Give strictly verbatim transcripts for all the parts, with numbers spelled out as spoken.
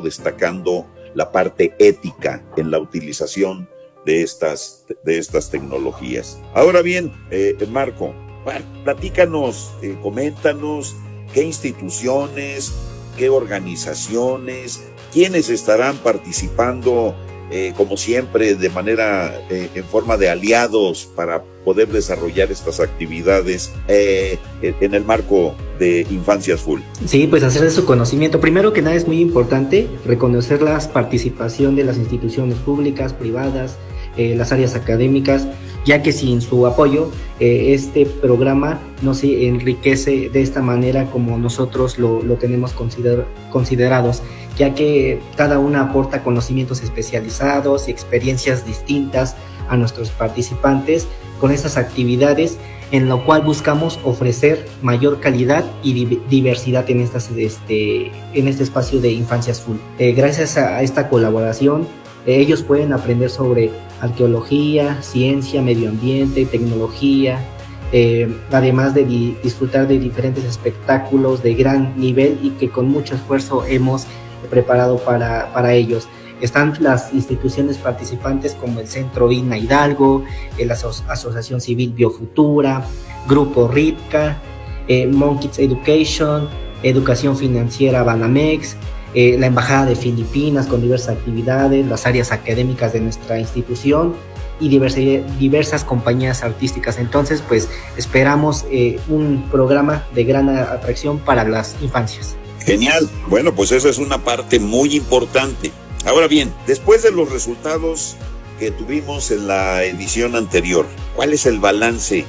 destacando la parte ética en la utilización de estas, de estas tecnologías. Ahora bien, eh, Marco, platícanos, eh, coméntanos qué instituciones, qué organizaciones, quiénes estarán participando, eh, como siempre, de manera, eh, en forma de aliados para poder desarrollar estas actividades eh, en el marco de Infancias Full. Sí, pues hacer de su conocimiento. Primero que nada es muy importante reconocer la participación de las instituciones públicas, privadas, eh, las áreas académicas, ya que sin su apoyo eh, este programa no se enriquece de esta manera como nosotros lo, lo tenemos consider, considerados, ya que cada una aporta conocimientos especializados y experiencias distintas a nuestros participantes con estas actividades, en lo cual buscamos ofrecer mayor calidad y di- diversidad en, estas, este, en este espacio de Infancias Full. Eh, gracias a esta colaboración, eh, ellos pueden aprender sobre arqueología, ciencia, medio ambiente, tecnología, eh, además de di- disfrutar de diferentes espectáculos de gran nivel y que con mucho esfuerzo hemos preparado para, para ellos. Están las instituciones participantes como el Centro INA Hidalgo, la Aso- Asociación Civil Biofutura, Grupo RIPCA, eh, Monkids Education, Educación Financiera Banamex, eh, la Embajada de Filipinas con diversas actividades, las áreas académicas de nuestra institución y diversa, diversas compañías artísticas. Entonces, pues esperamos eh, un programa de gran atracción para las infancias. Genial. Bueno, pues esa es una parte muy importante. Ahora bien, después de los resultados que tuvimos en la edición anterior, ¿cuál es el balance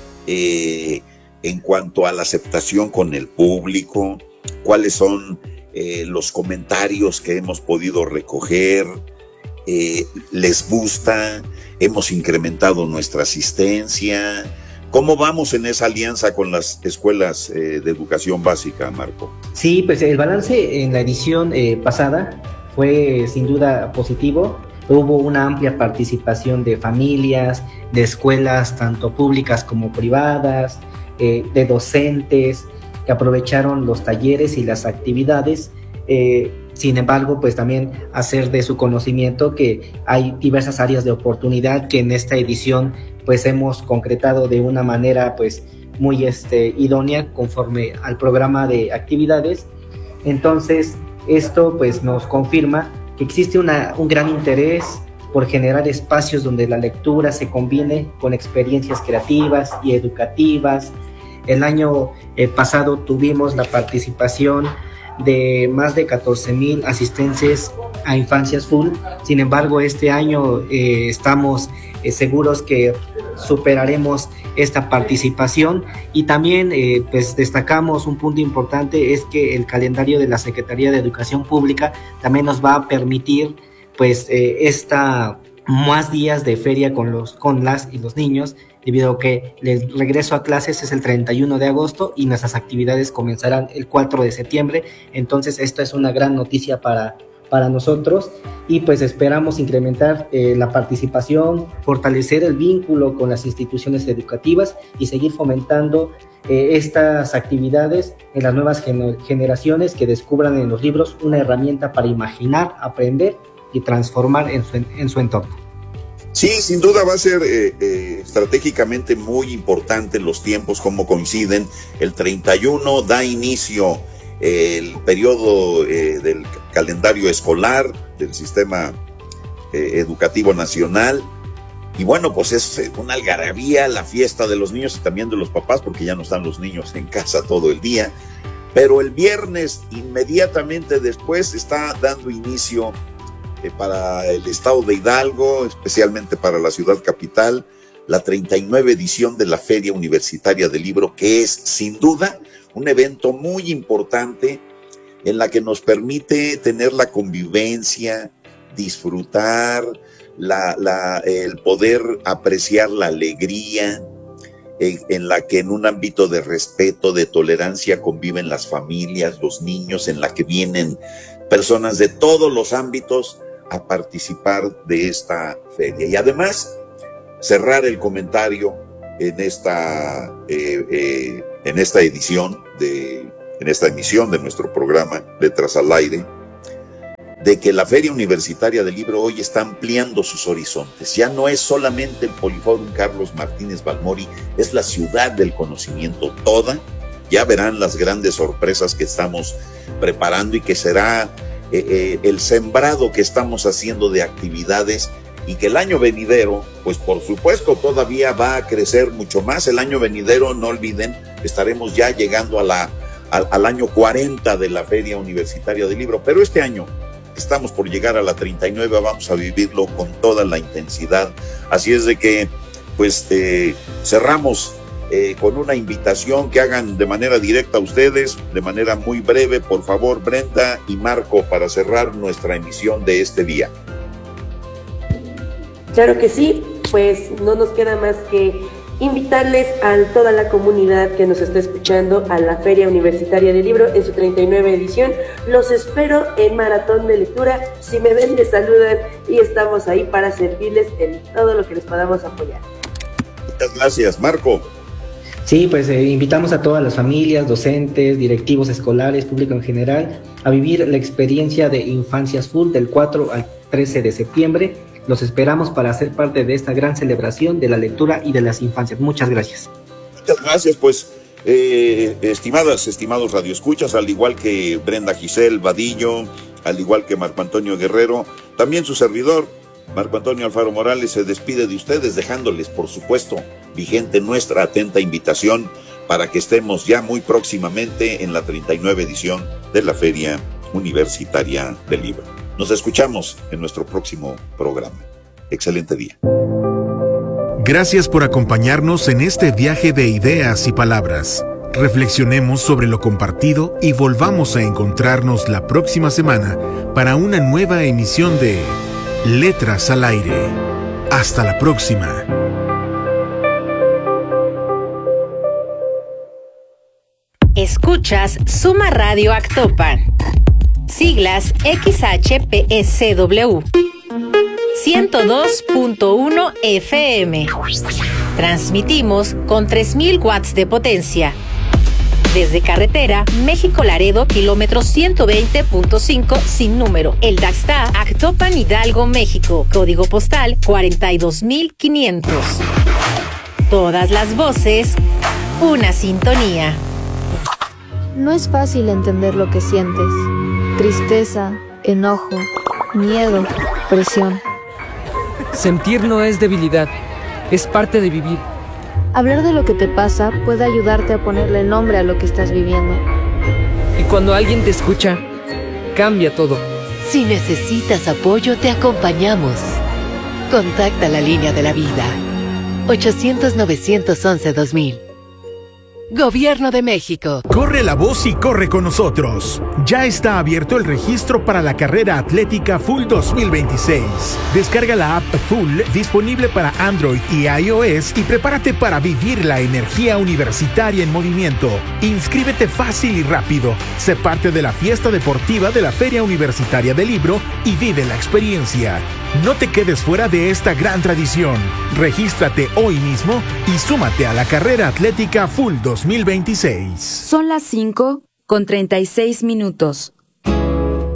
eh, en cuanto a la aceptación con el público? ¿Cuáles son eh, los comentarios que hemos podido recoger? Eh, ¿Les gusta? ¿Hemos incrementado nuestra asistencia? ¿Cómo vamos en esa alianza con las escuelas eh, de educación básica, Marco? Sí, pues el balance en la edición eh, pasada fue sin duda positivo. Hubo una amplia participación de familias, de escuelas tanto públicas como privadas, eh, de docentes que aprovecharon los talleres y las actividades. Eh, sin embargo, pues también hacer de su conocimiento que hay diversas áreas de oportunidad que en esta edición pues hemos concretado de una manera pues muy este, idónea conforme al programa de actividades. Entonces, esto pues nos confirma que existe una, un gran interés por generar espacios donde la lectura se combine con experiencias creativas y educativas. El año eh, pasado tuvimos la participación de más de catorce mil asistentes a Infancias Full. Sin embargo, este año eh, estamos eh, seguros que superaremos esta participación y también eh, pues destacamos un punto importante, es que el calendario de la Secretaría de Educación Pública también nos va a permitir pues eh, esta más días de feria con los con las y los niños, debido a que el regreso a clases es el treinta y uno de agosto y nuestras actividades comenzarán el cuatro de septiembre. Entonces esta es una gran noticia para para nosotros y pues esperamos incrementar eh, la participación, fortalecer el vínculo con las instituciones educativas y seguir fomentando eh, estas actividades en las nuevas gener- generaciones que descubran en los libros una herramienta para imaginar, aprender y transformar en su, en su entorno. Sí, sin duda va a ser eh, eh, estratégicamente muy importante los tiempos, cómo coinciden. El treinta y uno da inicio eh, el periodo eh, del calendario escolar del sistema eh, educativo nacional. Y bueno, pues es una algarabía la fiesta de los niños y también de los papás, porque ya no están los niños en casa todo el día. Pero el viernes, inmediatamente después, está dando inicio eh, para el estado de Hidalgo, especialmente para la ciudad capital, la treinta y nueve edición de la Feria Universitaria del Libro, que es sin duda un evento muy importante en la que nos permite tener la convivencia, disfrutar, la, la, el poder apreciar la alegría, en, en la que en un ámbito de respeto, de tolerancia conviven las familias, los niños, en la que vienen personas de todos los ámbitos a participar de esta feria. Y además, cerrar el comentario en esta, eh, eh, en esta edición, de, en esta emisión de nuestro programa Letras al Aire, de que la Feria Universitaria del Libro hoy está ampliando sus horizontes. Ya no es solamente el Poliforum Carlos Martínez Balmori, es la ciudad del conocimiento toda. Ya verán las grandes sorpresas que estamos preparando y que será eh, eh, el sembrado que estamos haciendo de actividades, y que el año venidero, pues por supuesto todavía va a crecer mucho más. El año venidero, no olviden, estaremos ya llegando a la, al, al año cuarenta de la Feria Universitaria del Libro, pero este año estamos por llegar a la treinta y nueve, vamos a vivirlo con toda la intensidad. Así es de que, pues, eh, cerramos eh, con una invitación que hagan de manera directa a ustedes, de manera muy breve, por favor, Brenda y Marco, para cerrar nuestra emisión de este día. Claro que sí, pues no nos queda más que invitarles a toda la comunidad que nos está escuchando a la Feria Universitaria del Libro en su treinta y nueve edición. Los espero en Maratón de Lectura. Si me ven, me saludan y estamos ahí para servirles en todo lo que les podamos apoyar. Muchas gracias, Marco. Sí, pues eh, invitamos a todas las familias, docentes, directivos escolares, público en general, a vivir la experiencia de Infancias Full del cuatro al trece de septiembre. Los esperamos para ser parte de esta gran celebración de la lectura y de las infancias. Muchas gracias. Muchas gracias, pues, eh, estimadas, estimados radioescuchas, al igual que Brenda Giselle Vadillo, al igual que Marco Antonio Guerrero, también su servidor, Marco Antonio Alfaro Morales, se despide de ustedes, dejándoles, por supuesto, vigente nuestra atenta invitación para que estemos ya muy próximamente en la treinta y nueve edición de la Feria Universitaria del Libro. Nos escuchamos en nuestro próximo programa. Excelente día. Gracias por acompañarnos en este viaje de ideas y palabras. Reflexionemos sobre lo compartido y volvamos a encontrarnos la próxima semana para una nueva emisión de Letras al Aire. Hasta la próxima. Escuchas Suma Radio Actopan. Siglas X H P S W ciento dos punto uno F M. Transmitimos con tres mil watts de potencia. Desde carretera México-Laredo, kilómetro ciento veinte punto cinco sin número. El Daxta, Actopan, Hidalgo, México. Código postal cuarenta y dos mil quinientos. Todas las voces, una sintonía. No es fácil entender lo que sientes. Tristeza, enojo, miedo, presión. Sentir no es debilidad, es parte de vivir. Hablar de lo que te pasa puede ayudarte a ponerle nombre a lo que estás viviendo. Y cuando alguien te escucha, cambia todo. Si necesitas apoyo, te acompañamos. Contacta la línea de la vida. ochocientos, novecientos once, dos mil. Gobierno de México. Corre la voz y corre con nosotros. Ya está abierto el registro para la carrera atlética Full dos mil veintiséis. Descarga la app Full, disponible para Android y iOS, y prepárate para vivir la energía universitaria en movimiento. Inscríbete fácil y rápido. Sé parte de la fiesta deportiva de la Feria Universitaria del Libro y vive la experiencia. No te quedes fuera de esta gran tradición. Regístrate hoy mismo y súmate a la carrera atlética Full dos mil veintiséis. Son las cinco con treinta y seis minutos.